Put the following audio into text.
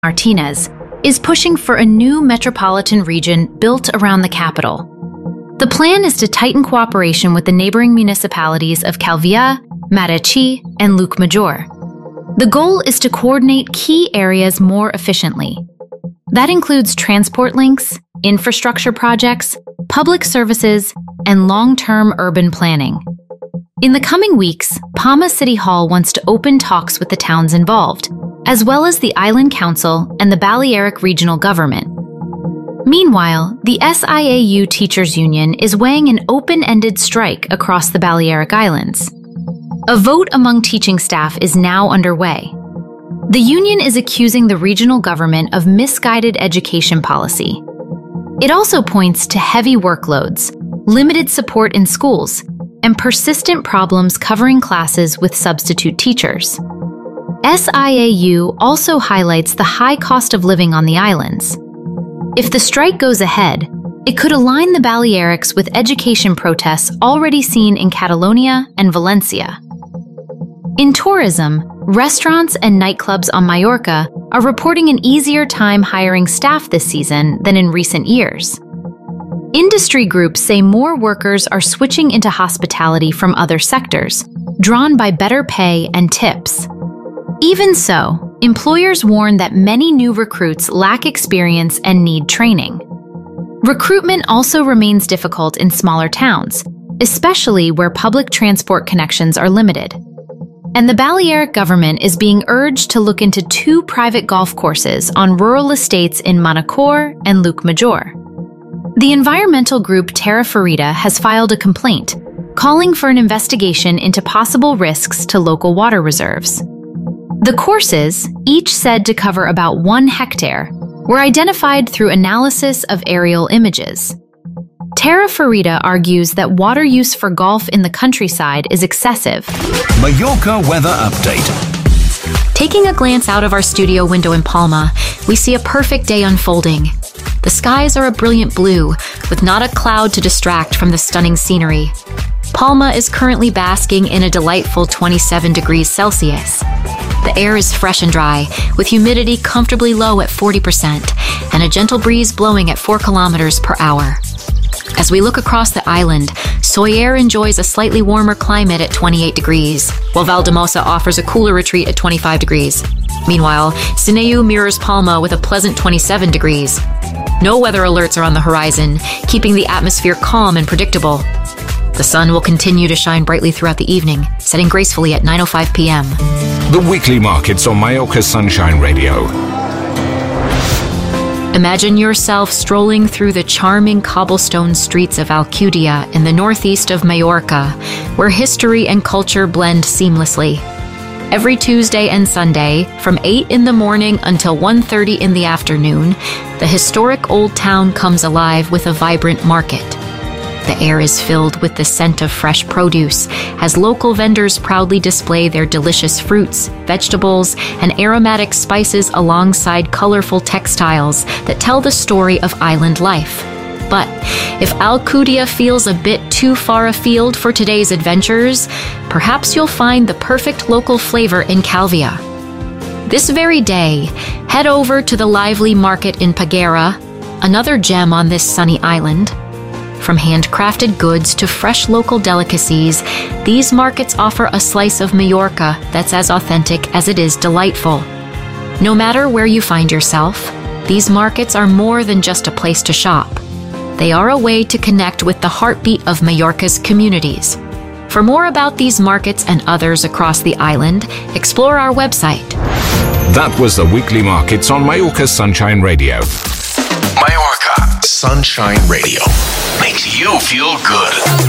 Martinez, is pushing for a new metropolitan region built around the capital. The plan is to tighten cooperation with the neighboring municipalities of Calvia, Marechí, and Llucmajor. The goal is to coordinate key areas more efficiently. That includes transport links, infrastructure projects, public services, and long-term urban planning. In the coming weeks, Palma City Hall wants to open talks with the towns involved, as well as the Island Council and the Balearic Regional Government. Meanwhile, the SIAU Teachers Union is weighing an open-ended strike across the Balearic Islands. A vote among teaching staff is now underway. The union is accusing the regional government of misguided education policy. It also points to heavy workloads, limited support in schools, and persistent problems covering classes with substitute teachers. SIAU also highlights the high cost of living on the islands. If the strike goes ahead, it could align the Balearics with education protests already seen in Catalonia and Valencia. In tourism, restaurants and nightclubs on Mallorca are reporting an easier time hiring staff this season than in recent years. Industry groups say more workers are switching into hospitality from other sectors, drawn by better pay and tips. Even so, employers warn that many new recruits lack experience and need training. Recruitment also remains difficult in smaller towns, especially where public transport connections are limited. And the Balearic government is being urged to look into 2 private golf courses on rural estates in Manacor and Llucmajor. The environmental group Terra Ferida has filed a complaint, calling for an investigation into possible risks to local water reserves. The courses, each said to cover about 1 hectare, were identified through analysis of aerial images. Terra Ferida argues that water use for golf in the countryside is excessive. Mallorca weather update. Taking a glance out of our studio window in Palma, we see a perfect day unfolding. The skies are a brilliant blue, with not a cloud to distract from the stunning scenery. Palma is currently basking in a delightful 27 degrees Celsius. The air is fresh and dry, with humidity comfortably low at 40% and a gentle breeze blowing at 4 kilometers per hour. As we look across the island, Soller enjoys a slightly warmer climate at 28 degrees, while Valldemossa offers a cooler retreat at 25 degrees. Meanwhile, Sineu mirrors Palma with a pleasant 27 degrees. No weather alerts are on the horizon, keeping the atmosphere calm and predictable. The sun will continue to shine brightly throughout the evening, setting gracefully at 9:05 p.m. The weekly markets on Mallorca Sunshine Radio. Imagine yourself strolling through the charming cobblestone streets of Alcudia in the northeast of Mallorca, where history and culture blend seamlessly. Every Tuesday and Sunday, from 8 in the morning until 1:30 in the afternoon, the historic old town comes alive with a vibrant market. The air is filled with the scent of fresh produce as local vendors proudly display their delicious fruits, vegetables, and aromatic spices alongside colorful textiles that tell the story of island life. But if Alcudia feels a bit too far afield for today's adventures, perhaps you'll find the perfect local flavor in Calvia. This very day, head over to the lively market in Peguera, another gem on this sunny island. From handcrafted goods to fresh local delicacies, these markets offer a slice of Mallorca that's as authentic as it is delightful. No matter where you find yourself, these markets are more than just a place to shop. They are a way to connect with the heartbeat of Mallorca's communities. For more about these markets and others across the island, explore our website. That was the weekly markets on Mallorca Sunshine Radio. Mallorca Sunshine Radio makes you feel good.